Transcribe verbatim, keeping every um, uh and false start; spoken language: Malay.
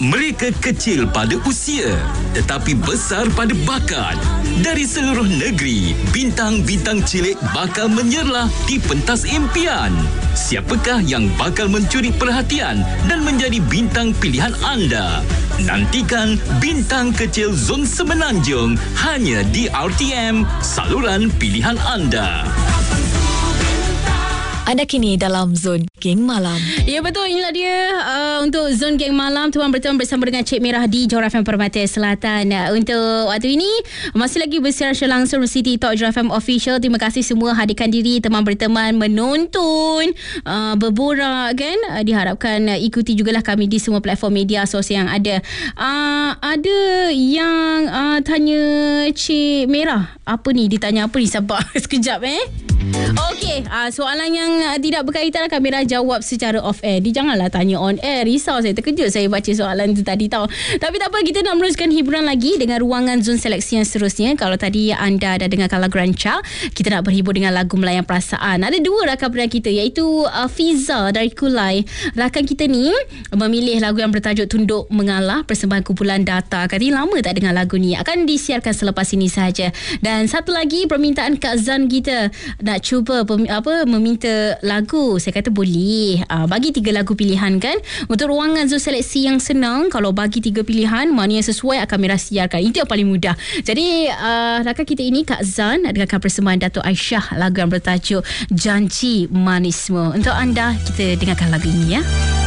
Mereka kecil pada usia tetapi besar pada bakat. Dari seluruh negeri, bintang-bintang cilik bakal menyerlah di pentas impian. Siapakah yang bakal mencuri perhatian dan menjadi bintang pilihan anda? Nantikan Bintang Kecil Zon Semenanjung hanya di R T M, saluran pilihan anda. Anda kini dalam Zon Geng Malam. Ya betul, inilah dia uh, untuk Zon Geng Malam. Tuan bertemu bersama dengan Cik Merah di Johor F M Permata Selatan. Uh, untuk waktu ini masih lagi bersiaran secara langsung City Talk Johor F M Official. Terima kasih semua hadirkan diri, teman berteman, menonton, uh, berborak kan. Uh, diharapkan uh, ikuti jugalah kami di semua platform media sosial yang ada. Uh, ada yang uh, tanya Cik Merah, apa ni? Ditanya apa ni? Sabar sekejap eh. Okey, uh, soalan yang uh, tidak berkaitan kami dah jawab secara off air. Dia janganlah tanya on air. Risau saya, terkejut saya baca soalan tu tadi tahu. Tapi tak apa, kita nak meneruskan hiburan lagi dengan ruangan zon seleksi yang seterusnya. Kalau tadi anda dah dengarkan lagu Ranca, kita nak berhibur dengan lagu Melayan Perasaan. Ada dua rakan perdana kita, iaitu uh, Fiza dari Kulai. Rakan kita ni memilih lagu yang bertajuk Tunduk Mengalah, persembahan kumpulan Data. Katanya lama tak dengar lagu ni. Akan disiarkan selepas ini sahaja. Dan satu lagi permintaan Kak Zan kita, nak cuba pem, apa meminta lagu. Saya kata boleh. Uh, bagi tiga lagu pilihan kan. Untuk ruangan zon seleksi yang senang, kalau bagi tiga pilihan, mana yang sesuai akan Merah siarkan. Itu yang paling mudah. Jadi uh, rakan kita ini Kak Zan nak dengarkan persembahan Datuk Aisyah, lagu yang bertajuk Janji Manismu. Untuk anda, kita dengarkan lagu ini ya.